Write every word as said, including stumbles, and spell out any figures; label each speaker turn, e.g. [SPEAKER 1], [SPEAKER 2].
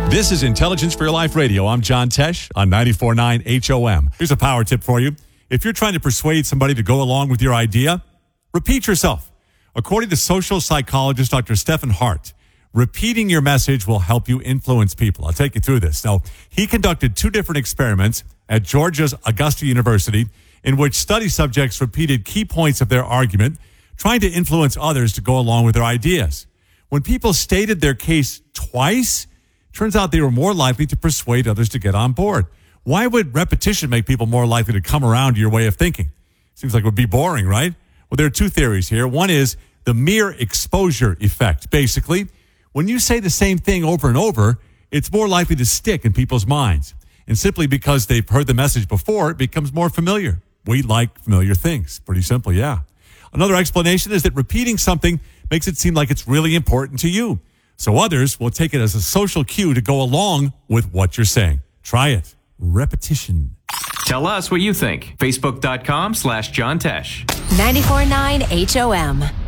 [SPEAKER 1] This is Intelligence for Your Life Radio. I'm John Tesh on ninety-four point nine H O M. Here's a power tip for you. If you're trying to persuade somebody to go along with your idea, repeat yourself. According to social psychologist Doctor Stephen Hart, repeating your message will help you influence people. I'll take you through this. Now, he conducted two different experiments at Georgia's Augusta University in which study subjects repeated key points of their argument, trying to influence others to go along with their ideas. When people stated their case twice, turns out they were more likely to persuade others to get on board. Why would repetition make people more likely to come around to your way of thinking? Seems like it would be boring, right? Well, there are two theories here. One is the mere exposure effect. Basically, when you say the same thing over and over, it's more likely to stick in people's minds. And simply because they've heard the message before, it becomes more familiar. We like familiar things. Pretty simple, yeah. Another explanation is that repeating something makes it seem like it's really important to you. So others will take it as a social cue to go along with what you're saying. Try it. Repetition.
[SPEAKER 2] Tell us what you think. Facebook.com slash John Tesh.
[SPEAKER 3] ninety-four point nine H O M.